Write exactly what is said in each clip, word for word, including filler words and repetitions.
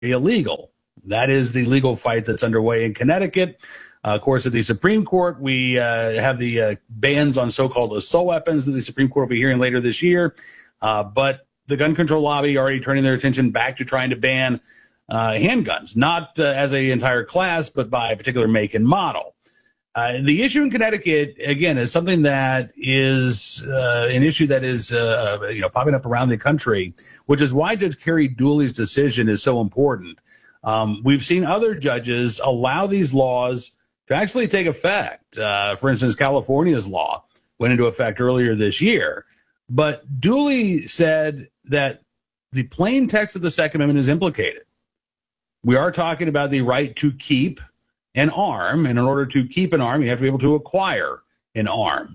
illegal. That is the legal fight that's underway in Connecticut. Uh, of course, at the Supreme Court, we uh, have the uh, bans on so-called assault weapons that the Supreme Court will be hearing later this year. Uh, but the gun control lobby already turning their attention back to trying to ban uh, handguns, not uh, as an entire class, but by a particular make and model. Uh, the issue in Connecticut, again, is something that is uh, an issue that is uh, you know popping up around the country, which is why Judge Carrie Dooley's decision is so important. Um, we've seen other judges allow these laws to actually take effect. Uh, for instance, California's law went into effect earlier this year. But Dooley said that the plain text of the Second Amendment is implicated. We are talking about the right to keep an arm, and in order to keep an arm, you have to be able to acquire an arm.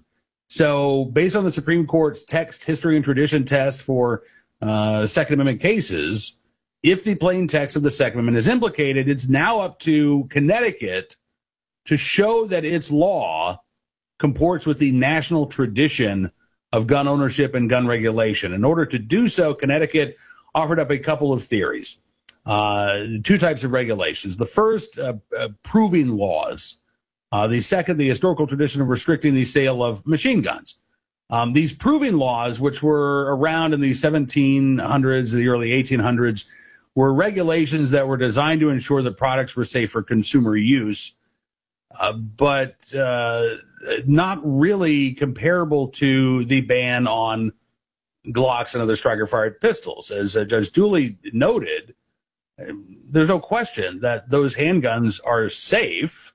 So based on the Supreme Court's text, history, and tradition test for uh, Second Amendment cases, if the plain text of the Second Amendment is implicated, it's now up to Connecticut to show that its law comports with the national tradition of gun ownership and gun regulation. In order to do so, Connecticut offered up a couple of theories, uh, two types of regulations. The first, uh, uh, proving laws. Uh, the second, the historical tradition of restricting the sale of machine guns. Um, these proving laws, which were around in the seventeen hundreds, the early eighteen hundreds, were regulations that were designed to ensure that products were safe for consumer use, uh, but uh, not really comparable to the ban on Glocks and other striker-fired pistols. As uh, Judge Dooley noted, there's no question that those handguns are safe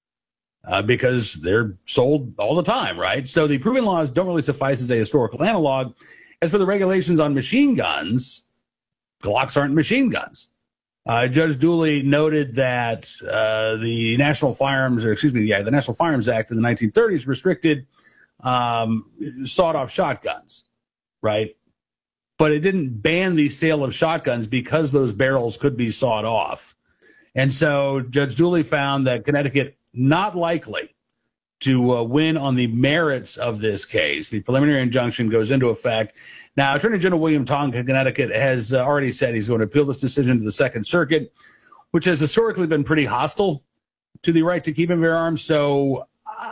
uh, because they're sold all the time, right? So the proving laws don't really suffice as a historical analog. As for the regulations on machine guns, Glocks aren't machine guns. Uh, Judge Dooley noted that uh, the National Firearms, or excuse me, yeah, the National Firearms Act in the nineteen thirties restricted um, sawed-off shotguns, right? But it didn't ban the sale of shotguns because those barrels could be sawed off. And so Judge Dooley found that Connecticut not likely to uh, win on the merits of this case. The preliminary injunction goes into effect. Now, Attorney General William Tonk of Connecticut has uh, already said he's going to appeal this decision to the Second Circuit, which has historically been pretty hostile to the right to keep and bear arms. So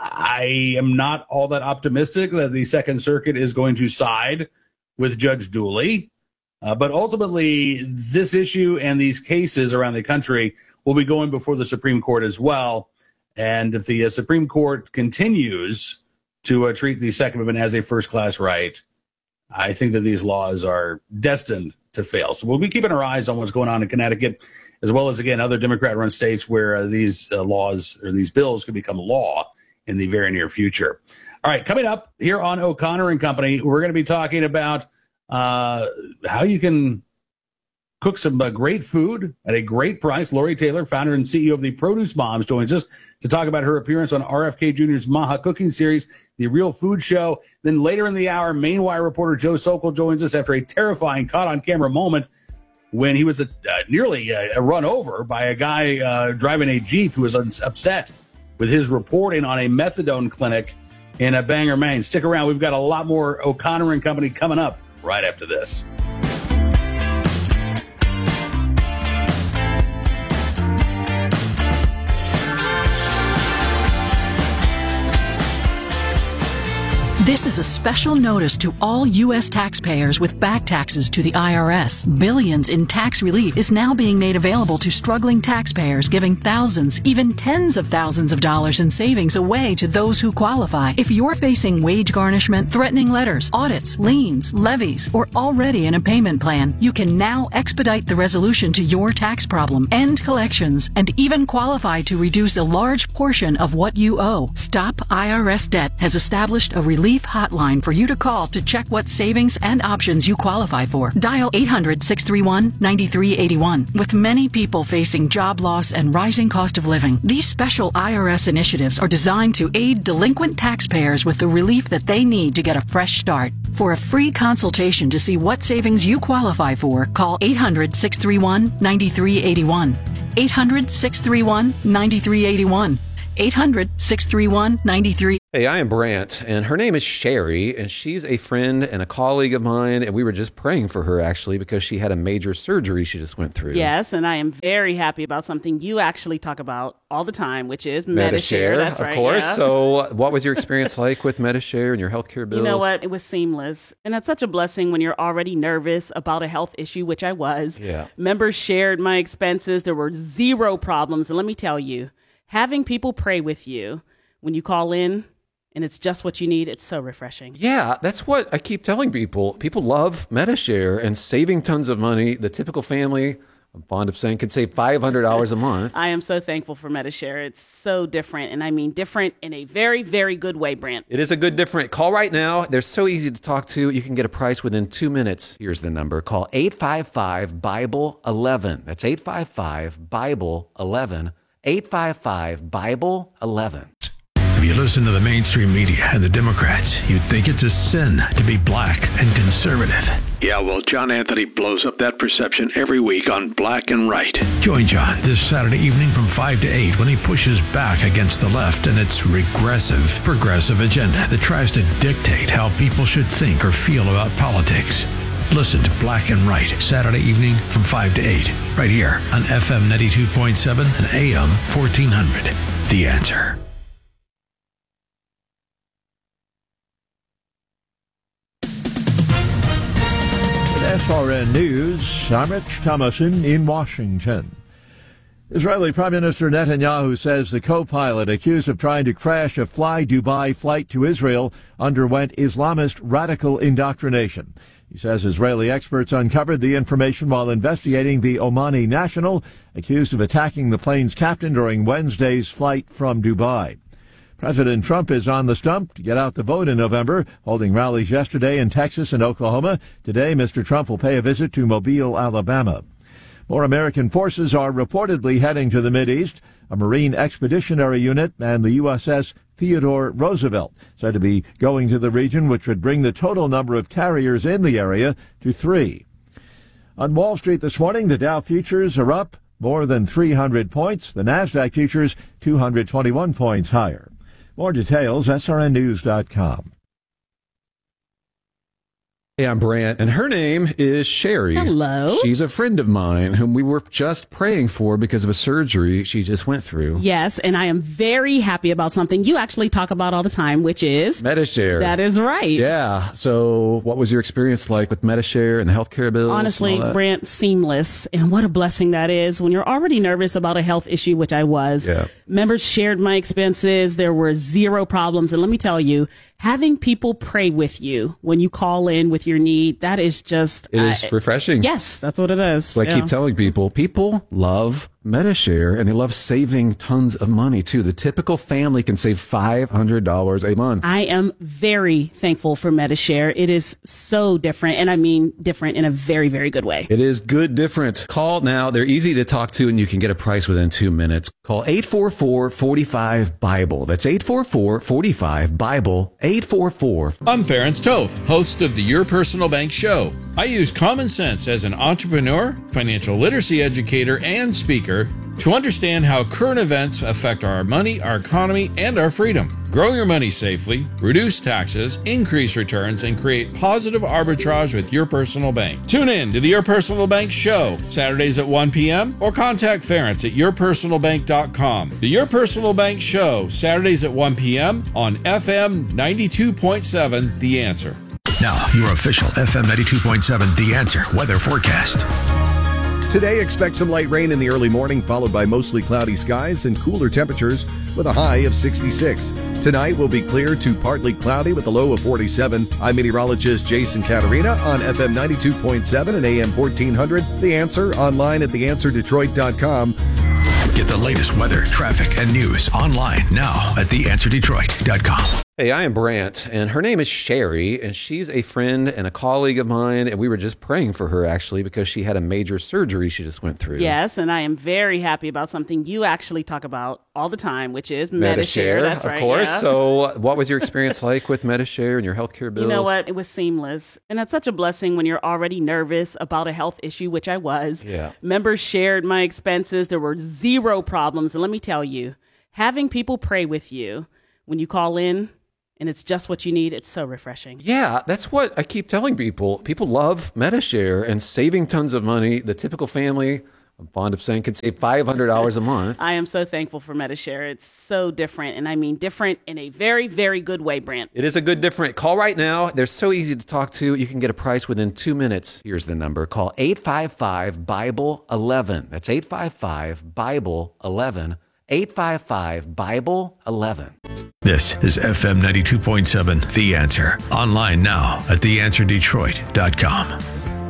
I am not all that optimistic that the Second Circuit is going to side with Judge Dooley. Uh, but ultimately, this issue and these cases around the country will be going before the Supreme Court as well. And if the uh, Supreme Court continues to uh, treat the Second Amendment as a first-class right, I think that these laws are destined to fail. So we'll be keeping our eyes on what's going on in Connecticut, as well as, again, other Democrat-run states where uh, these uh, laws or these bills could become law in the very near future. All right, coming up here on O'Connor and Company, we're going to be talking about uh, how you can cook some uh, great food at a great price. Lori Taylor, founder and C E O of the Produce Moms, joins us to talk about her appearance on R F K Junior's Maha Cooking Series, The Real Food Show. Then later in the hour, Maine Wire reporter Joe Sokol joins us after a terrifying caught-on-camera moment when he was uh, nearly uh, run over by a guy uh, driving a Jeep who was uns- upset with his reporting on a methadone clinic in a Bangor, Maine. Stick around. We've got a lot more O'Connor and Company coming up right after this. This is a special notice to all U S taxpayers with back taxes to the I R S. Billions in tax relief is now being made available to struggling taxpayers, giving thousands, even tens of thousands of dollars in savings away to those who qualify. If you're facing wage garnishment, threatening letters, audits, liens, levies, or already in a payment plan, you can now expedite the resolution to your tax problem, end collections, and even qualify to reduce a large portion of what you owe. Stop I R S Debt has established a relief hotline for you to call to check what savings and options you qualify for. Dial eight hundred, six three one, nine three eight one. With many people facing job loss and rising cost of living, these special I R S initiatives are designed to aid delinquent taxpayers with the relief that they need to get a fresh start. For a free consultation to see what savings you qualify for, call eight hundred, six three one, nine three eight one. eight hundred, six three one, nine three eight one. eight hundred, six three one, nine three eight one. Hey, I am Brant, and her name is Sherry, and she's a friend and a colleague of mine, and we were just praying for her, actually, because she had a major surgery she just went through. Yes, and I am very happy about something you actually talk about all the time, which is Medi-Share. Medi-Share. That's of right, course. yeah. So what was your experience like with Medi-Share and your healthcare bills? You know what? It was seamless. And that's such a blessing when you're already nervous about a health issue, which I was. Yeah. Members shared my expenses. There were zero problems. And let me tell you, having people pray with you when you call in, and it's just what you need, it's so refreshing. Yeah, that's what I keep telling people. People love Medi-Share and saving tons of money. The typical family, I'm fond of saying, could save five hundred dollars a month. I am so thankful for Medi-Share. It's so different, and I mean different in a very, very good way, Brant. It is a good different. Call right now. They're so easy to talk to. You can get a price within two minutes. Here's the number. Call eight five five, Bible eleven. That's eight five five, Bible eleven. eight five five, Bible eleven. If you listen to the mainstream media and the Democrats, you'd think it's a sin to be black and conservative. Yeah, well, John Anthony blows up that perception every week on Black and Right. Join John this Saturday evening from five to eight when he pushes back against the left and its regressive, progressive agenda that tries to dictate how people should think or feel about politics. Listen to Black and Right Saturday evening from five to eight, right here on F M ninety-two point seven and A M fourteen hundred. The Answer. S R N News, I'm Rich Thomason in Washington. Israeli Prime Minister Netanyahu says the co-pilot accused of trying to crash a Fly Dubai flight to Israel underwent Islamist radical indoctrination. He says Israeli experts uncovered the information while investigating the Omani national accused of attacking the plane's captain during Wednesday's flight from Dubai. President Trump is on the stump to get out the vote in November, holding rallies yesterday in Texas and Oklahoma. Today, Mister Trump will pay a visit to Mobile, Alabama. More American forces are reportedly heading to the Mideast. A Marine Expeditionary Unit and the U S S Theodore Roosevelt said to be going to the region, which would bring the total number of carriers in the area to three. On Wall Street this morning, the Dow futures are up more than three hundred points. The NASDAQ futures two hundred twenty-one points higher. More details, S R N news dot com. Hey, I'm Brant, and her name is Sherry. Hello. She's a friend of mine whom we were just praying for because of a surgery she just went through. Yes, and I am very happy about something you actually talk about all the time, which is Medi-Share. That is right. Yeah. So what was your experience like with Medi-Share and the healthcare bills? Honestly, Brant, seamless. And what a blessing that is when you're already nervous about a health issue, which I was. Yeah. Members shared my expenses. There were zero problems. And let me tell you, having people pray with you when you call in with your need, that is just... It is uh, refreshing. Yes, that's what it is. So I yeah. keep telling people, people love Medi-Share, and they love saving tons of money, too. The typical family can save five hundred dollars a month. I am very thankful for Medi-Share. It is so different, and I mean different in a very, very good way. It is good different. Call now. They're easy to talk to, and you can get a price within two minutes. Call eight four four, four five, Bible. That's eight four four, four five, Bible, eight four four. I'm Ferenc Toth, host of the Your Personal Bank Show. I use common sense as an entrepreneur, financial literacy educator, and speaker to understand how current events affect our money, our economy, and our freedom. Grow your money safely, reduce taxes, increase returns, and create positive arbitrage with Your Personal Bank. Tune in to the Your Personal Bank Show, Saturdays at one p.m. or contact Ferenc at your personal bank dot com. The Your Personal Bank Show, Saturdays at one p.m. on F M ninety-two point seven, The Answer. Now, your official F M ninety-two point seven The Answer weather forecast. Today, expect some light rain in the early morning, followed by mostly cloudy skies and cooler temperatures with a high of sixty-six. Tonight will be clear to partly cloudy with a low of forty-seven. I'm meteorologist Jason Caterina on F M ninety-two point seven and A M fourteen hundred. The Answer, online at the answer detroit dot com. Get the latest weather, traffic, and news online now at the answer detroit dot com. Hey, I am Brant, and her name is Sherry, and she's a friend and a colleague of mine, and we were just praying for her, actually, because she had a major surgery she just went through. Yes, and I am very happy about something you actually talk about all the time, which is Medi-Share. Medi-Share. That's of right, course. yeah. So what was your experience like with Medi-Share and your healthcare bills? You know what? It was seamless. And that's such a blessing when you're already nervous about a health issue, which I was. Yeah. Members shared my expenses. There were zero problems. And let me tell you, having people pray with you when you call in, and it's just what you need. It's so refreshing. Yeah, that's what I keep telling people. People love Medi-Share and saving tons of money. The typical family, I'm fond of saying, can save five hundred dollars a month. I am so thankful for Medi-Share. It's so different, and I mean different in a very, very good way, Brent. It is a good different. Call right now. They're so easy to talk to. You can get a price within two minutes. Here's the number. Call eight five five, Bible eleven. That's eight five five, Bible eleven. eight five five, Bible eleven. This is F M ninety-two point seven, The Answer. Online now at the answer detroit dot com.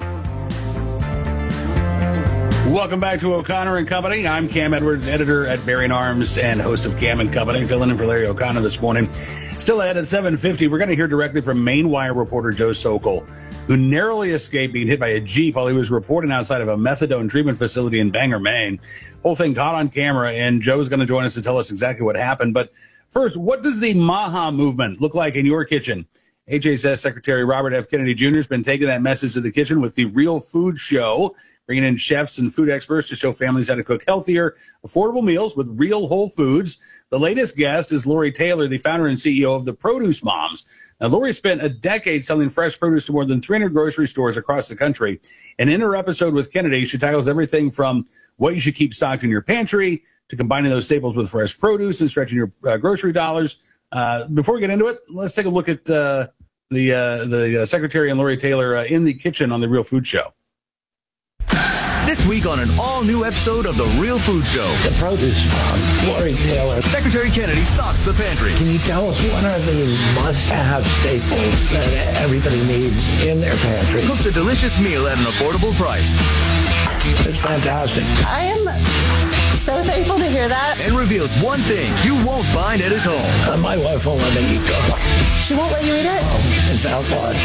Welcome back to O'Connor and Company. I'm Cam Edwards, editor at Bearing Arms and host of Cam and Company, filling in for Larry O'Connor this morning. Still ahead at seven fifty, we're going to hear directly from Maine Wire reporter Joe Sokol, who narrowly escaped being hit by a Jeep while he was reporting outside of a methadone treatment facility in Bangor, Maine. Whole thing caught on camera, and Joe's going to join us to tell us exactly what happened. But first, what does the MAHA movement look like in your kitchen? H H S Secretary Robert F. Kennedy Junior has been taking that message to the kitchen with the Real Food Show, bringing in chefs and food experts to show families how to cook healthier, affordable meals with real whole foods. The latest guest is Lori Taylor, the founder and C E O of the Produce Moms. Now, Lori spent a decade selling fresh produce to more than three hundred grocery stores across the country. And in her episode with Kennedy, she tackles everything from what you should keep stocked in your pantry to combining those staples with fresh produce and stretching your uh, grocery dollars. Uh, before we get into it, let's take a look at uh, the uh, the uh, Secretary and Lori Taylor uh, in the kitchen on the Real Food Show. This week on an all-new episode of The Real Food Show. The Produce Mom, Lori Taylor. Secretary Kennedy stocks the pantry. Can you tell us what are the must-have staples that everybody needs in their pantry? Cooks a delicious meal at an affordable price. It's fantastic. I am so thankful to hear that. And reveals one thing you won't find at his home. Uh, my wife won't let me eat garlic. She won't let you eat it? Oh, it's outlawed.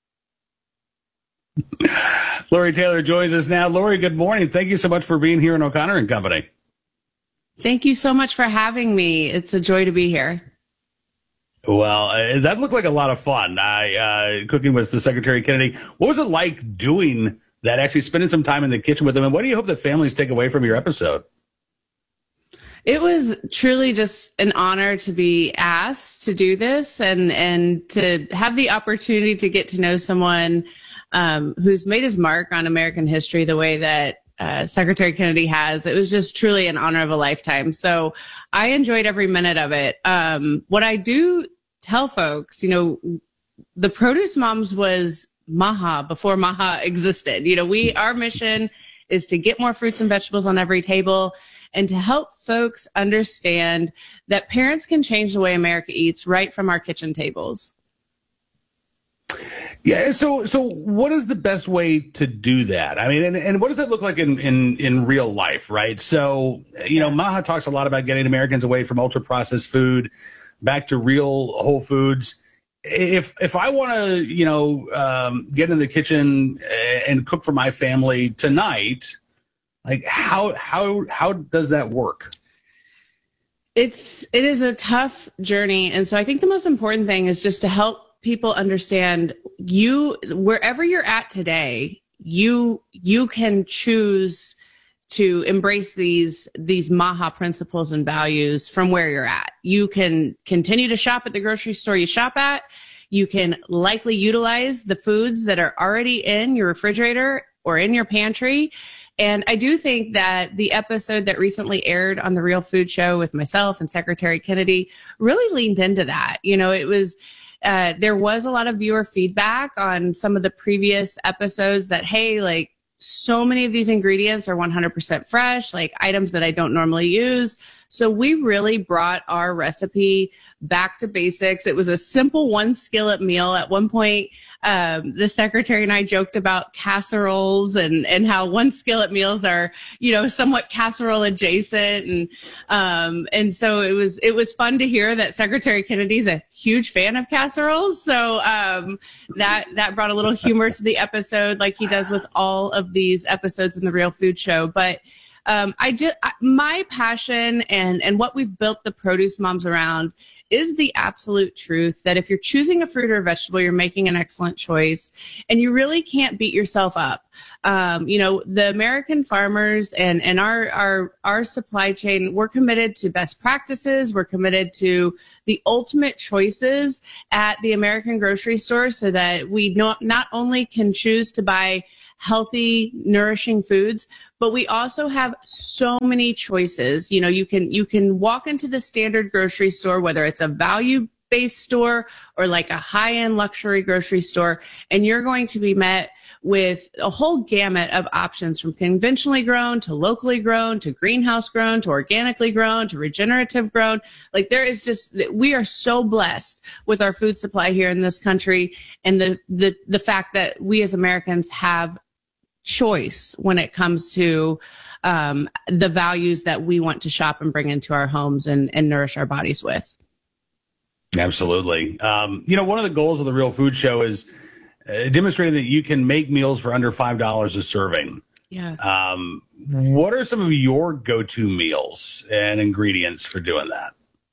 Lori Taylor joins us now. Lori, good morning. Thank you so much for being here in O'Connor and Company. Thank you so much for having me. It's a joy to be here. Well, uh, that looked like a lot of fun, I, uh, cooking with the Secretary Kennedy. What was it like doing that, actually spending some time in the kitchen with them? And what do you hope that families take away from your episode? It was truly just an honor to be asked to do this and, and to have the opportunity to get to know someone um, who's made his mark on American history the way that uh, Secretary Kennedy has. It was just truly an honor of a lifetime. So I enjoyed every minute of it. Um, what I do tell folks, you know, the Produce Moms was MAHA before MAHA existed. You know, we, our mission is to get more fruits and vegetables on every table and to help folks understand that parents can change the way America eats right from our kitchen tables. Yeah. So, so what is the best way to do that? I mean, and, and what does that look like in, in, in real life, right? So, you know, MAHA talks a lot about getting Americans away from ultra processed food back to real whole foods. If, if I want to, you know, um, get in the kitchen and cook for my family tonight, like how, how, how does that work? It's, it is a tough journey. And so I think the most important thing is just to help people understand you, wherever you're at today, you, you can choose to embrace these, these MAHA principles and values from where you're at. You can continue to shop at the grocery store you shop at. You can likely utilize the foods that are already in your refrigerator or in your pantry. And I do think that the episode that recently aired on the Real Food Show with myself and Secretary Kennedy really leaned into that. You know, it was, uh, there was a lot of viewer feedback on some of the previous episodes that, hey, like, so many of these ingredients are one hundred percent fresh, like items that I don't normally use. So we really brought our recipe back to basics. It was a simple one skillet meal. At one point, um, the secretary and I joked about casseroles and, and how one skillet meals are, you know, somewhat casserole adjacent. And, um, and so it was, it was fun to hear that Secretary Kennedy's a huge fan of casseroles. So, um, that, that brought a little humor to the episode like he does with all of these episodes in the Real Food Show. But, um, I just, my passion and, and what we've built the Produce Moms around is the absolute truth that if you're choosing a fruit or a vegetable, you're making an excellent choice, and you really can't beat yourself up. Um, you know, the American farmers and, and our, our, our supply chain, we're committed to best practices. We're committed to the ultimate choices at the American grocery store so that we not, not only can choose to buy healthy, nourishing foods, but we also have so many choices. You know, you can, you can walk into the standard grocery store, whether it's a value based store or like a high-end luxury grocery store, and you're going to be met with a whole gamut of options, from conventionally grown to locally grown to greenhouse grown to organically grown to regenerative grown. Like, there is just, we are so blessed with our food supply here in this country, and the the the fact that we as Americans have choice when it comes to um, the values that we want to shop and bring into our homes and, and nourish our bodies with. Absolutely. Um, you know, one of the goals of the Real Food Show is uh, demonstrating that you can make meals for under five dollars a serving. Yeah. Um, what are some of your go-to meals and ingredients for doing that?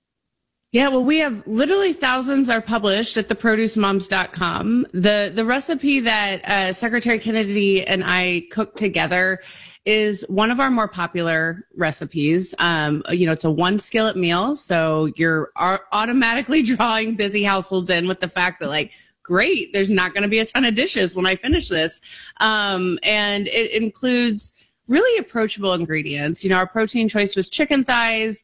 Yeah, well, we have literally thousands are published at the produce moms dot com. The the recipe that uh, Secretary Kennedy and I cooked together is one of our more popular recipes. Um, you know, it's a one skillet meal, so you're are automatically drawing busy households in with the fact that, like, great, there's not going to be a ton of dishes when I finish this. Um, and it includes really approachable ingredients. You know, our protein choice was chicken thighs.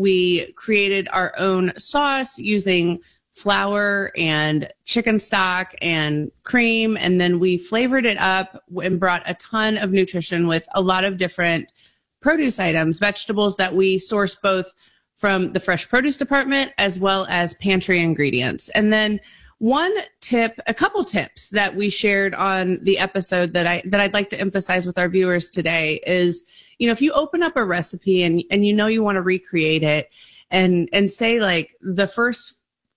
We created our own sauce using flour and chicken stock and cream, and then we flavored it up and brought a ton of nutrition with a lot of different produce items, vegetables that we source both from the fresh produce department as well as pantry ingredients. And then one tip, a couple tips that we shared on the episode that I that I'd like to emphasize with our viewers today is, you know, if you open up a recipe and and you know you want to recreate it, and and say like the first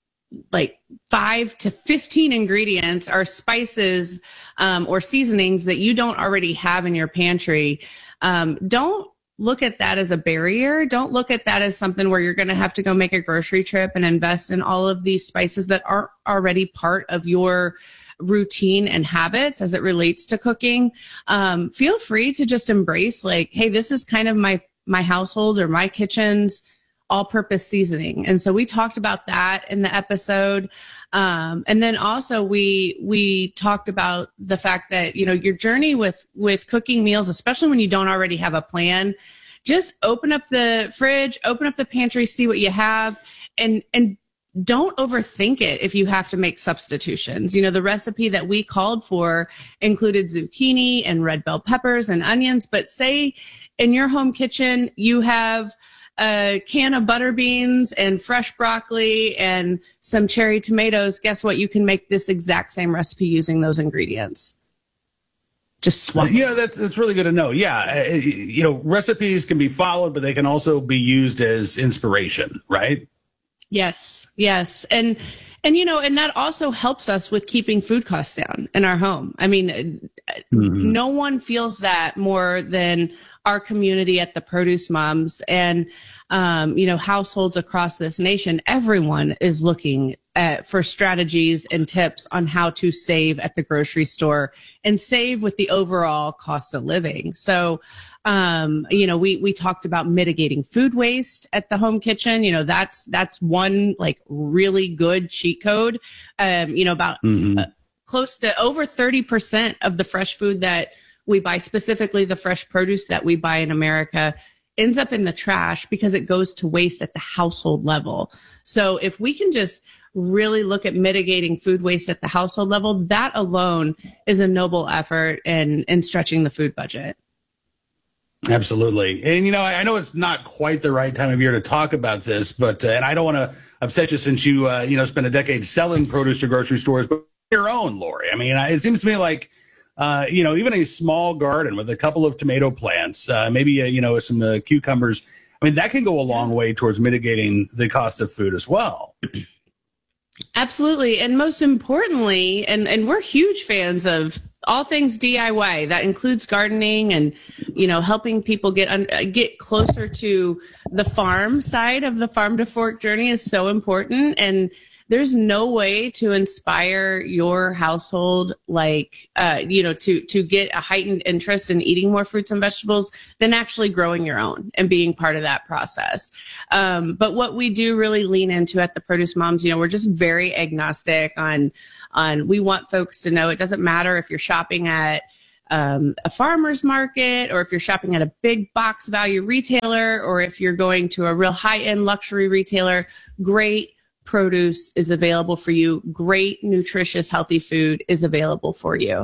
like five to fifteen ingredients are spices um, or seasonings that you don't already have in your pantry, um, don't look at that as a barrier. Don't look at that as something where you're going to have to go make a grocery trip and invest in all of these spices that aren't already part of your routine and habits as it relates to cooking. Um, feel free to just embrace, like, hey, this is kind of my my household or my kitchen's all-purpose seasoning. And so we talked about that in the episode. Um, and then also we we talked about the fact that, you know, your journey with with cooking meals, especially when you don't already have a plan, just open up the fridge, open up the pantry, see what you have, and and don't overthink it if you have to make substitutions. You know, the recipe that we called for included zucchini and red bell peppers and onions, but say in your home kitchen you have a can of butter beans and fresh broccoli and some cherry tomatoes. Guess what? You can make this exact same recipe using those ingredients. Just swap. Yeah, that's that's really good to know. Yeah, uh, you know, recipes can be followed, but they can also be used as inspiration, right? Yes, yes. And, and, you know, and that also helps us with keeping food costs down in our home. I mean, mm-hmm. no one feels that more than our community at the Produce Moms and, um, you know, households across this nation. Everyone is looking at, for strategies and tips on how to save at the grocery store and save with the overall cost of living. So, Um, you know, we, we talked about mitigating food waste at the home kitchen. You know, that's, that's one like really good cheat code. Um, you know, about mm-hmm. uh, close to over thirty percent of the fresh food that we buy, specifically the fresh produce that we buy in America, ends up in the trash because it goes to waste at the household level. So if we can just really look at mitigating food waste at the household level, that alone is a noble effort in, in stretching the food budget. Absolutely. And, you know, I know it's not quite the right time of year to talk about this, but, uh, and I don't want to upset you since you, uh, you know, spent a decade selling produce to grocery stores, but your own, Lori. I mean, it seems to me like, uh, you know, even a small garden with a couple of tomato plants, uh, maybe, uh, you know, some uh, cucumbers. I mean, that can go a long way towards mitigating the cost of food as well. Absolutely. And most importantly, and, and we're huge fans of all things D I Y. That includes gardening and, you know, helping people get un- get closer to the farm side of the farm to fork journey is so important. And there's no way to inspire your household like, uh, you know, to, to get a heightened interest in eating more fruits and vegetables than actually growing your own and being part of that process. Um, but what we do really lean into at the Produce Moms, you know, we're just very agnostic on, on, we want folks to know it doesn't matter if you're shopping at Um, a farmer's market, or if you're shopping at a big box value retailer, or if you're going to a real high-end luxury retailer, great produce is available for you. Great, nutritious, healthy food is available for you.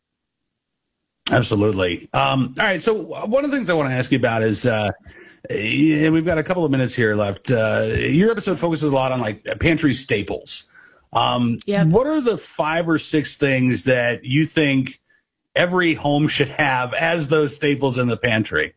Absolutely. Um, all right. So one of the things I want to ask you about is, uh, and we've got a couple of minutes here left. Uh, your episode focuses a lot on like pantry staples. Um, yep. What are the five or six things that you think every home should have as those staples in the pantry?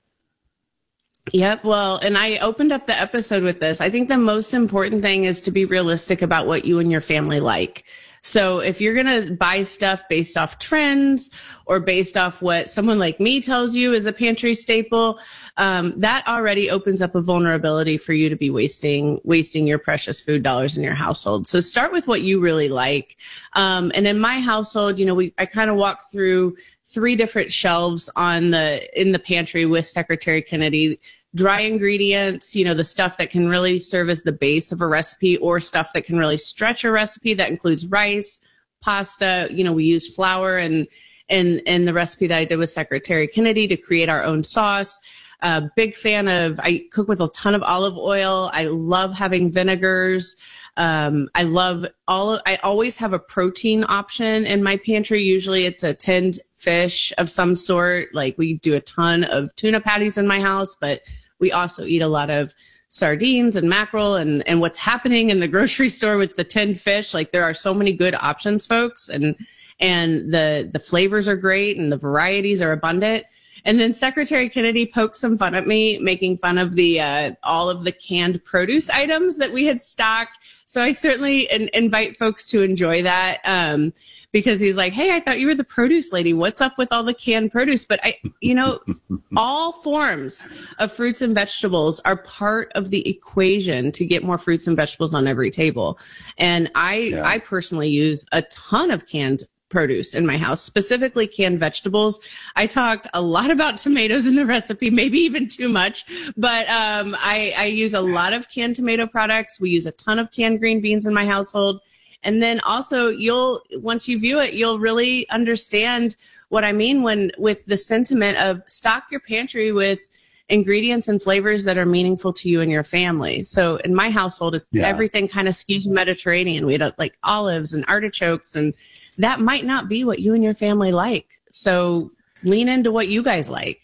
Yep. Well, and I opened up the episode with this. I think the most important thing is to be realistic about what you and your family like. So if you're going to buy stuff based off trends or based off what someone like me tells you is a pantry staple, um, that already opens up a vulnerability for you to be wasting, wasting your precious food dollars in your household. So start with what you really like. Um, and in my household, you know, we, I kind of walk through three different shelves on the, in the pantry with Secretary Kennedy. Dry ingredients, you know, the stuff that can really serve as the base of a recipe, or stuff that can really stretch a recipe. That includes rice, pasta. You know, we use flour and, and, and the recipe that I did with Secretary Kennedy to create our own sauce. Uh, big fan of, I cook with a ton of olive oil. I love having vinegars. Um, I love all of, I always have a protein option in my pantry. Usually it's a tinned fish of some sort. Like we do a ton of tuna patties in my house, but we also eat a lot of sardines and mackerel and, and what's happening in the grocery store with the tinned fish. Like there are so many good options, folks. And, and the, the flavors are great and the varieties are abundant. And then Secretary Kennedy poked some fun at me, making fun of the uh, all of the canned produce items that we had stocked. So I certainly in- invite folks to enjoy that um, because he's like, hey, I thought you were the produce lady. What's up with all the canned produce? But, I, you know, all forms of fruits and vegetables are part of the equation to get more fruits and vegetables on every table. And I, yeah. I personally use a ton of canned produce in my house, specifically canned vegetables. I talked a lot about tomatoes in the recipe, maybe even too much, but um, I, I use a lot of canned tomato products. We use a ton of canned green beans in my household. And then also you'll, once you view it, you'll really understand what I mean when with the sentiment of stock your pantry with ingredients and flavors that are meaningful to you and your family. So in my household, yeah. everything kind of skews Mediterranean. We had like olives and artichokes, and that might not be what you and your family like. So lean into what you guys like.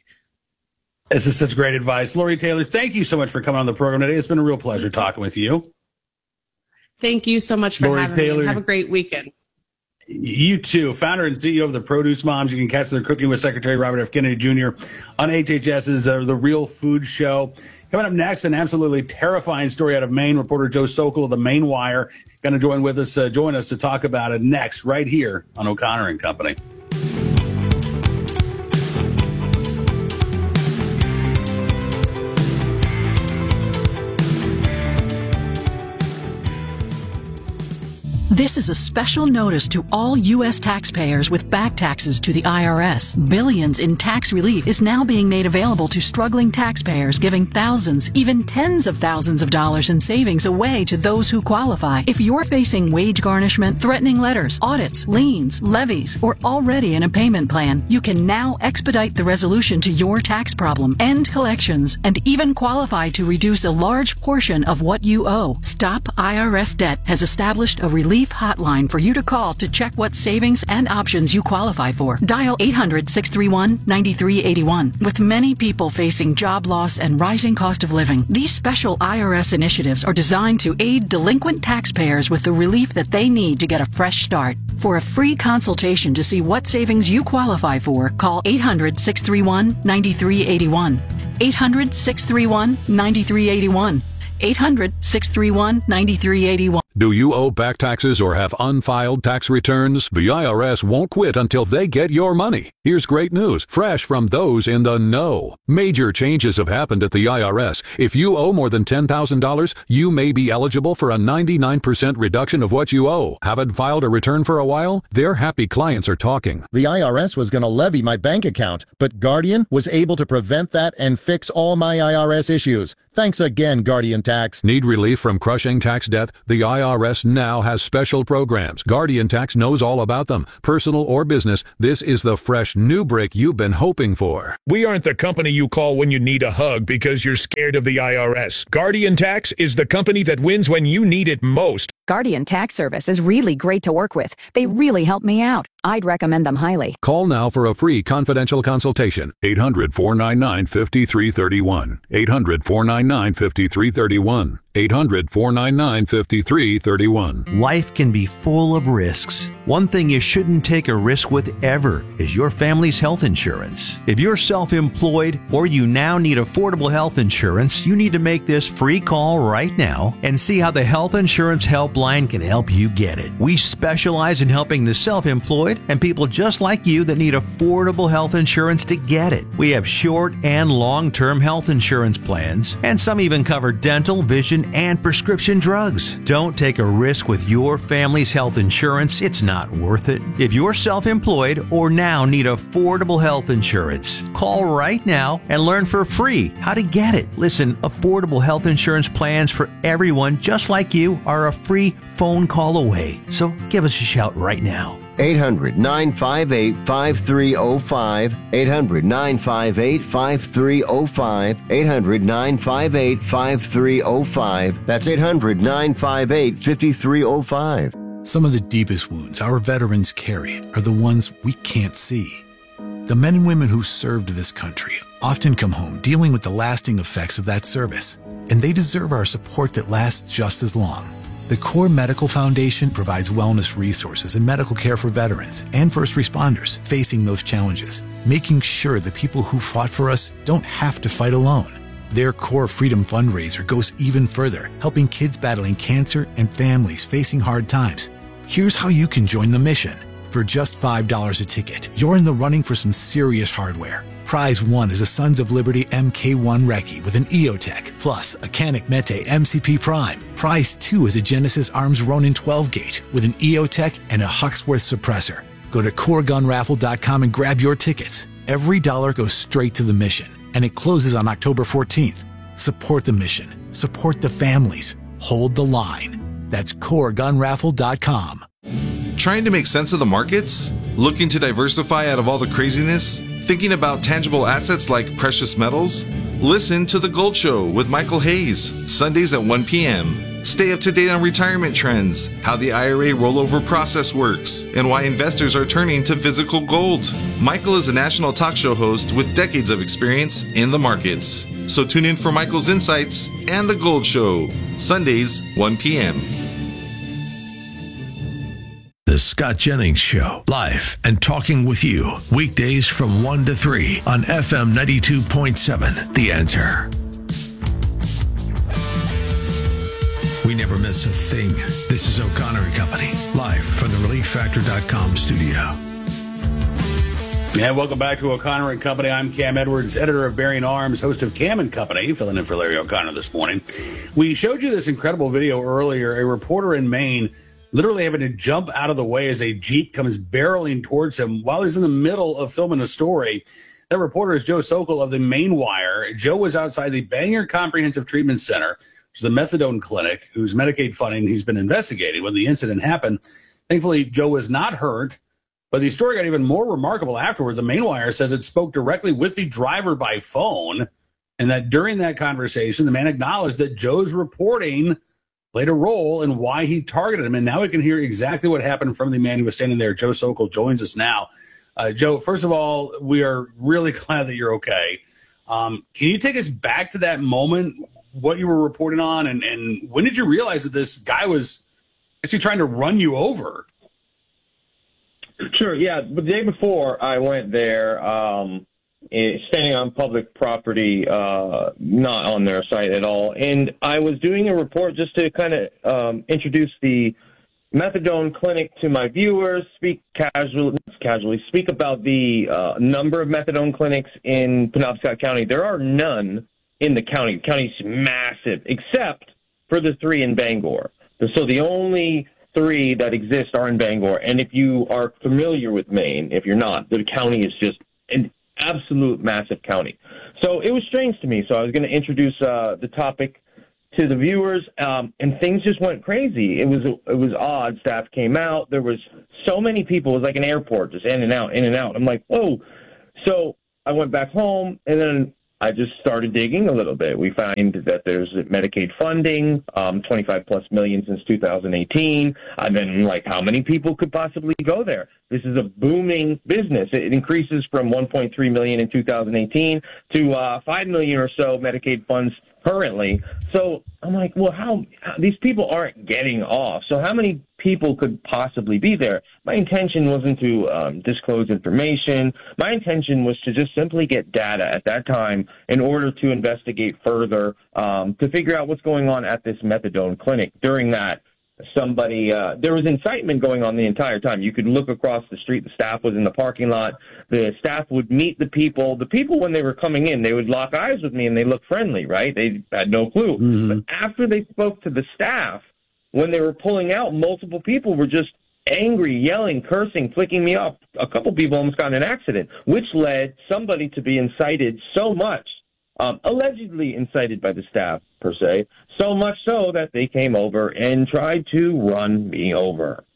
This is such great advice. Lori Taylor, thank you so much for coming on the program today. It's been a real pleasure talking with you. Thank you so much for Lori having Taylor. me. Have a great weekend. You too. Founder and C E O of the Produce Moms. You can catch their Cooking with Secretary Robert F. Kennedy Junior on H H S's uh, The Real Food Show. Coming up next, an absolutely terrifying story out of Maine. Reporter Joe Sokol of the Maine Wire going to join with us, uh, join us to talk about it next, right here on O'Connor and Company. This is a special notice to all U S taxpayers with back taxes to the I R S. Billions in tax relief is now being made available to struggling taxpayers, giving thousands, even tens of thousands of dollars in savings away to those who qualify. If you're facing wage garnishment, threatening letters, audits, liens, levies, or already in a payment plan, you can now expedite the resolution to your tax problem, end collections, and even qualify to reduce a large portion of what you owe. Stop I R S Debt has established a relief hotline for you to call to check what savings and options you qualify for. Dial eight hundred, six three one, nine three eight one. With many people facing job loss and rising cost of living, these special I R S initiatives are designed to aid delinquent taxpayers with the relief that they need to get a fresh start. For a free consultation to see what savings you qualify for, call eight hundred, six three one, nine three eight one. eight hundred, six three one, nine three eight one. eight hundred, six three one, nine three eight one. Do you owe back taxes or have unfiled tax returns? The I R S won't quit until they get your money. Here's great news, fresh from those in the know. Major changes have happened at the I R S. If you owe more than ten thousand dollars, you may be eligible for a ninety-nine percent reduction of what you owe. Haven't filed a return for a while? Their happy clients are talking. The I R S was going to levy my bank account, but Guardian was able to prevent that and fix all my I R S issues. Thanks again, Guardian Tax. Need relief from crushing tax debt? The I R S now has special programs. Guardian Tax knows all about them. Personal or business, this is the fresh new break you've been hoping for. We aren't the company you call when you need a hug because you're scared of the I R S. Guardian Tax is the company that wins when you need it most. Guardian Tax Service is really great to work with. They really help me out. I'd recommend them highly. Call now for a free confidential consultation. eight hundred, four nine nine, five three three one. eight hundred, four nine nine, five three three one. eight hundred, four nine nine, five three three one. Life can be full of risks. One thing you shouldn't take a risk with ever is your family's health insurance. If you're self-employed or you now need affordable health insurance, you need to make this free call right now and see how the Health Insurance Helpline can help you get it. We specialize in helping the self-employed and people just like you that need affordable health insurance to get it. We have short and long-term health insurance plans, and some even cover dental, vision, and prescription drugs. Don't take a risk with your family's health insurance. It's not worth it. If you're self-employed or now need affordable health insurance, call right now and learn for free how to get it. Listen, affordable health insurance plans for everyone just like you are a free phone call away. So give us a shout right now. eight hundred, nine five eight, five three zero five. eight hundred, nine five eight, five three zero five. eight hundred, nine five eight, five three zero five. That's eight hundred, nine five eight, five three zero five. Some of the deepest wounds our veterans carry are the ones we can't see. The men and women who served this country often come home dealing with the lasting effects of that service, and they deserve our support that lasts just as long. The Core Medical Foundation provides wellness resources and medical care for veterans and first responders facing those challenges, making sure the people who fought for us don't have to fight alone. Their Core Freedom fundraiser goes even further, helping kids battling cancer and families facing hard times. Here's how you can join the mission. For just five dollars a ticket, you're in the running for some serious hardware. Prize one is a Sons of Liberty M K one Recce with an EOTech, plus a Canik Mete M C P Prime. Prize two is a Genesis Arms Ronin twelve gauge with an EOTech and a Huxworth suppressor. Go to core gun raffle dot com and grab your tickets. Every dollar goes straight to the mission, and it closes on October fourteenth. Support the mission. Support the families. Hold the line. That's core gun raffle dot com. Trying to make sense of the markets? Looking to diversify out of all the craziness? Thinking about tangible assets like precious metals? Listen to The Gold Show with Michael Hayes, Sundays at one p.m. Stay up to date on retirement trends, how the I R A rollover process works, and why investors are turning to physical gold. Michael is a national talk show host with decades of experience in the markets. So tune in for Michael's insights and The Gold Show, Sundays, one p.m. The Scott Jennings Show, live and talking with you, weekdays from one to three on F M ninety-two point seven, The Answer. We never miss a thing. This is O'Connor and Company, live from the relief factor dot com studio. And welcome back to O'Connor and Company. I'm Cam Edwards, editor of Bearing Arms, host of Cam and Company, filling in for Larry O'Connor this morning. We showed you this incredible video earlier. A reporter in Maine literally having to jump out of the way as a Jeep comes barreling towards him while he's in the middle of filming a story. That reporter is Joe Sokol of the Maine Wire. Joe was outside the Bangor Comprehensive Treatment Center, which is a methadone clinic, whose Medicaid funding he's been investigating when the incident happened. Thankfully, Joe was not hurt, but the story got even more remarkable afterward. The Maine Wire says it spoke directly with the driver by phone, and that during that conversation, the man acknowledged that Joe's reporting played a role in why he targeted him. And now we can hear exactly what happened from the man who was standing there. Joe Sokol joins us now. Uh, Joe, first of all, we are really glad that you're okay. Um, can you take us back to that moment, what you were reporting on, and, and when did you realize that this guy was actually trying to run you over? Sure, yeah. The day before I went there, um, eh, standing on public property, uh, not on their site at all. And I was doing a report just to kind of um, introduce the methadone clinic to my viewers, speak casually, casually speak about the uh, number of methadone clinics in Penobscot County. There are none in the county. The county's massive, except for the three in Bangor. So the only three that exist are in Bangor. And if you are familiar with Maine, if you're not, the county is just an absolute massive county. So it was strange to me. So I was going to introduce uh, the topic to the viewers, um, and things just went crazy. It was it was odd. Staff came out. There was so many people. It was like an airport, just in and out, in and out. I'm like, whoa. So I went back home, and then I just started digging a little bit. We find that there's Medicaid funding, um, twenty-five plus million since two thousand eighteen. I've been like, how many people could possibly go there? This is a booming business. It increases from one point three million in two thousand eighteen to uh, five million or so Medicaid funds currently. So I'm like, well, how, how these people aren't getting off. So how many people could possibly be there? My intention wasn't to um, disclose information. My intention was to just simply get data at that time in order to investigate further, um, to figure out what's going on at this methadone clinic. During that, somebody, uh, there was incitement going on the entire time. You could look across the street. The staff was in the parking lot. The staff would meet the people. The people, when they were coming in, they would lock eyes with me and they looked friendly, right? They had no clue. Mm-hmm. But after they spoke to the staff, when they were pulling out, multiple people were just angry, yelling, cursing, flicking me off. A couple people almost got in an accident, which led somebody to be incited so much, um, allegedly incited by the staff, per se, so much so that they came over and tried to run me over.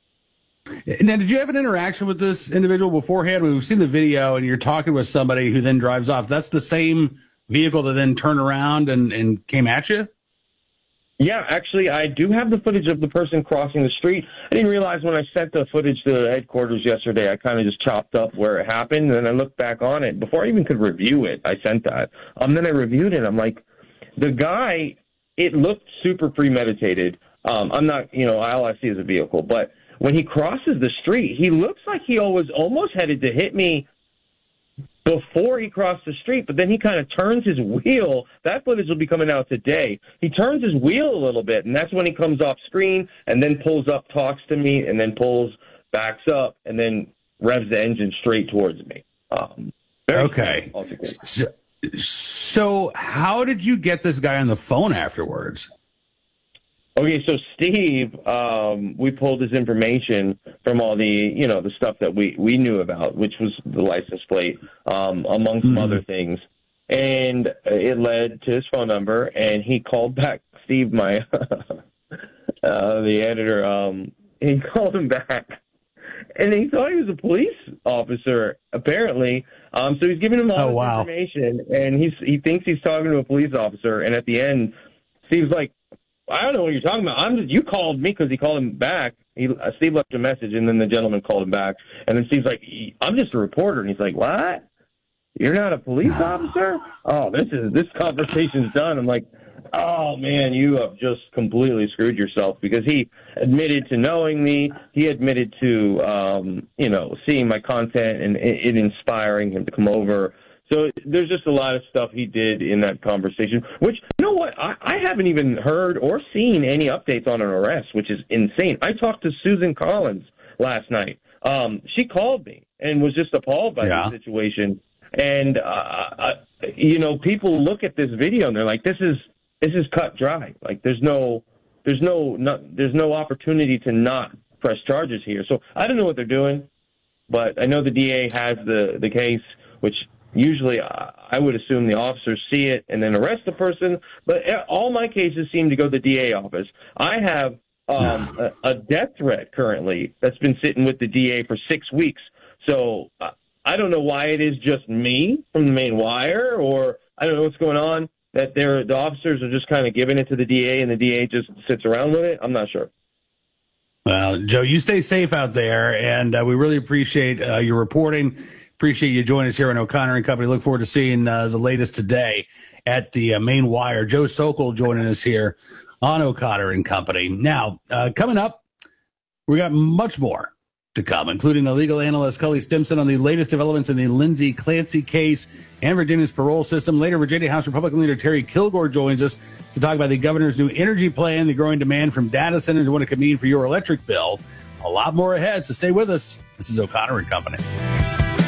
Now, did you have an interaction with this individual beforehand? We've seen the video, and you're talking with somebody who then drives off. That's the same vehicle that then turned around and, and came at you? Yeah, actually, I do have the footage of the person crossing the street. I didn't realize when I sent the footage to headquarters yesterday, I kind of just chopped up where it happened, and then I looked back on it. Before I even could review it, I sent that. Um, then I reviewed it. I'm like, the guy, it looked super premeditated. Um, I'm not, you know, all I see is a vehicle. But when he crosses the street, he looks like he was almost headed to hit me before he crossed the street, but then he kind of turns his wheel. That footage will be coming out today. He turns his wheel a little bit, and that's when he comes off screen and then pulls up, talks to me, and then pulls, backs up, and then revs the engine straight towards me. Um, okay. So, so how did you get this guy on the phone afterwards? Okay, so Steve, um, we pulled his information from all the, you know, the stuff that we, we knew about, which was the license plate, um, among some mm-hmm. other things. And it led to his phone number, and he called back, Steve, my, uh, the editor, um, he called him back. And he thought he was a police officer, apparently. Um, so he's giving him all oh, this wow. information, and he's, he thinks he's talking to a police officer. And at the end, Steve's like, I don't know what you're talking about. I'm just, you called me because he called him back. He, uh, Steve left a message, and then the gentleman called him back. And then Steve's like, I'm just a reporter. And he's like, what? You're not a police officer? Oh, this is this conversation's done. I'm like, oh, man, you have just completely screwed yourself, because he admitted to knowing me. He admitted to, um, you know, seeing my content and it, it inspiring him to come over. So there's just a lot of stuff he did in that conversation, which, you know what, I, I haven't even heard or seen any updates on an arrest, which is insane. I talked to Susan Collins last night. Um, she called me and was just appalled by yeah. the situation. And, uh, uh, you know, people look at this video and they're like, this is this is cut dry. Like, there's no there's no, no there's no opportunity to not press charges here. So I don't know what they're doing, but I know the D A has the, the case, which usually I would assume the officers see it and then arrest the person. But all my cases seem to go to the D A office. I have um, a, a death threat currently that's been sitting with the D A for six weeks. So uh, I don't know why it is just me from the Maine Wire, or I don't know what's going on, that they're, the officers are just kind of giving it to the D A and the D A just sits around with it. I'm not sure. Well, Joe, you stay safe out there, and uh, we really appreciate uh, your reporting. Appreciate you joining us here on O'Connor and Company. Look forward to seeing uh, the latest today at the uh, Maine Wire. Joe Sokol joining us here on O'Connor and Company. Now, uh, coming up, we got much more to come, including a legal analyst, Cully Stimson, on the latest developments in the Lindsay Clancy case and Virginia's parole system. Later, Virginia House Republican leader Terry Kilgore joins us to talk about the governor's new energy plan, the growing demand from data centers, and what it could mean for your electric bill. A lot more ahead, so stay with us. This is O'Connor and Company.